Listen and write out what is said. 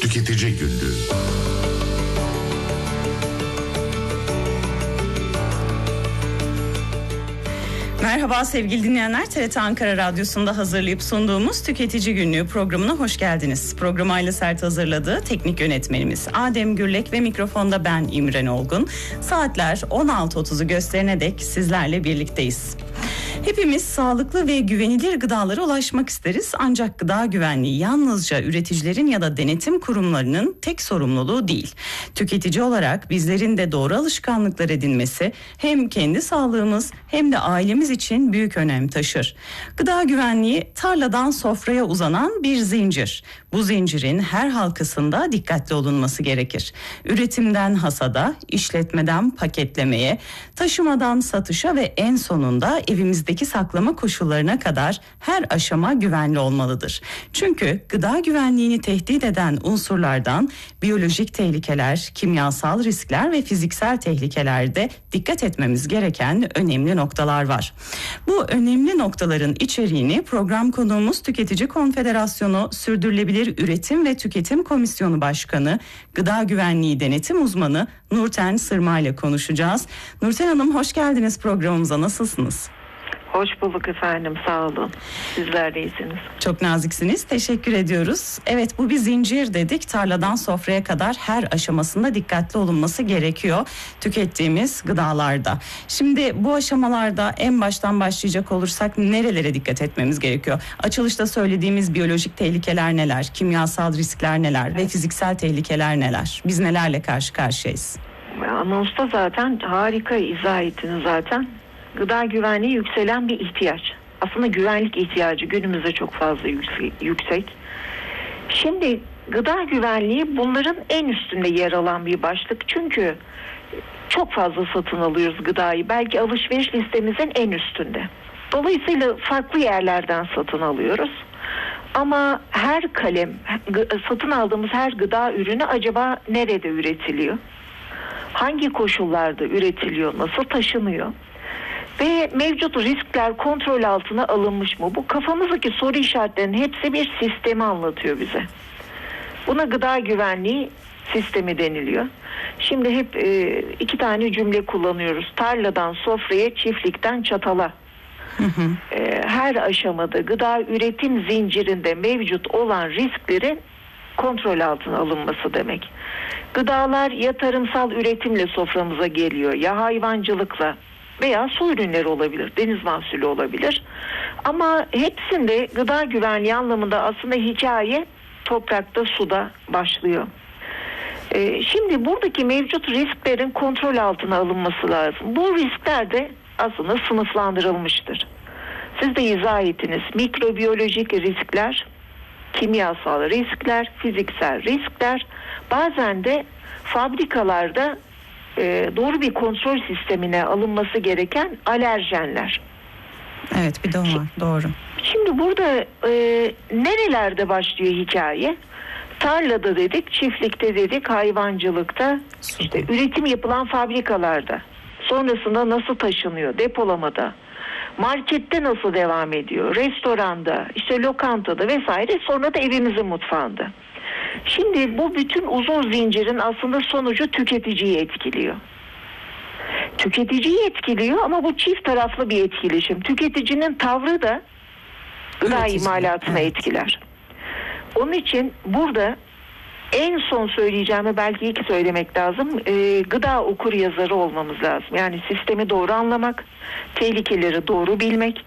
Tüketici Günlüğü. Merhaba sevgili dinleyenler, TRT Ankara Radyosu'nda hazırlayıp sunduğumuz Tüketici Günlüğü programına hoş geldiniz. Programı Ayla Sert hazırladı. Teknik yönetmenimiz Adem Gürlek ve mikrofonda ben İmren Olgun. Saatler 16.30'u gösterene dek sizlerle birlikteyiz. Hepimiz sağlıklı ve güvenilir gıdalara ulaşmak isteriz. Ancak gıda güvenliği yalnızca üreticilerin ya da denetim kurumlarının tek sorumluluğu değil. Tüketici olarak bizlerin de doğru alışkanlıklar edinmesi hem kendi sağlığımız hem de ailemiz için büyük önem taşır. Gıda güvenliği tarladan sofraya uzanan bir zincir. Bu zincirin her halkasında dikkatli olunması gerekir. Üretimden hasada, işletmeden paketlemeye, taşımadan satışa ve en sonunda evimizdeki saklama koşullarına kadar her aşama güvenli olmalıdır. Çünkü gıda güvenliğini tehdit eden unsurlardan biyolojik tehlikeler, kimyasal riskler ve fiziksel tehlikelerde dikkat etmemiz gereken önemli noktalar var. Bu önemli noktaların içeriğini program konuğumuz Tüketici Konfederasyonu Sürdürülebilir Üretim ve Tüketim Komisyonu Başkanı, Gıda Güvenliği Denetim Uzmanı Nurten Sırma ile konuşacağız. Nurten Hanım, hoş geldiniz programımıza. Nasılsınız? Hoş bulduk efendim, sağ olun. Sizler de iyisiniz. Çok naziksiniz, teşekkür ediyoruz. Evet, bu bir zincir dedik. Tarladan sofraya kadar her aşamasında dikkatli olunması gerekiyor tükettiğimiz gıdalarda. Şimdi bu aşamalarda en baştan başlayacak olursak nerelere dikkat etmemiz gerekiyor? Açılışta söylediğimiz biyolojik tehlikeler neler? Kimyasal riskler neler? Ve fiziksel tehlikeler neler? Biz nelerle karşı karşıyayız? Anonsta zaten harika izah ettiniz zaten. Gıda güvenliği yükselen bir ihtiyaç. Aslında güvenlik ihtiyacı günümüzde çok fazla yüksek. Şimdi gıda güvenliği bunların en üstünde yer alan bir başlık. Çünkü çok fazla satın alıyoruz gıdayı. Belki alışveriş listemizin en üstünde. Dolayısıyla farklı yerlerden satın alıyoruz. Ama her kalem, satın aldığımız her gıda ürünü acaba nerede üretiliyor? Hangi koşullarda üretiliyor? Nasıl taşınıyor? Ve mevcut riskler kontrol altına alınmış mı? Bu kafamızdaki soru işaretlerinin hepsi bir sistemi anlatıyor bize. Buna gıda güvenliği sistemi deniliyor. Şimdi hep iki tane cümle kullanıyoruz. Tarladan sofraya, çiftlikten çatala. Her aşamada gıda üretim zincirinde mevcut olan risklerin kontrol altına alınması demek. Gıdalar ya tarımsal üretimle soframıza geliyor, ya hayvancılıkla veya su ürünleri olabilir, deniz mahsulü olabilir. Ama hepsinde gıda güvenliği anlamında aslında hikaye toprakta, suda başlıyor. Şimdi buradaki mevcut risklerin kontrol altına alınması lazım. Bu riskler de aslında sınıflandırılmıştır. Siz de izah ettiniz. Mikrobiyolojik riskler, kimyasal riskler, fiziksel riskler, bazen de fabrikalarda doğru bir kontrol sistemine alınması gereken alerjenler. Evet, bir de o var, doğru. Şimdi burada nerelerde başlıyor hikaye? Tarlada dedik, çiftlikte dedik, hayvancılıkta, işte üretim yapılan fabrikalarda. Sonrasında nasıl taşınıyor? Depolamada. Markette nasıl devam ediyor? Restoranda, işte lokantada vesaire, sonra da evimizin mutfağında. Şimdi bu bütün uzun zincirin aslında sonucu tüketiciyi etkiliyor. Tüketiciyi etkiliyor ama bu çift taraflı bir etkileşim. Tüketicinin tavrı da gıda imalatına etkiler. Onun için burada en son söyleyeceğimi belki ilk söylemek lazım. Gıda okuryazarı olmamız lazım. Yani sistemi doğru anlamak, tehlikeleri doğru bilmek,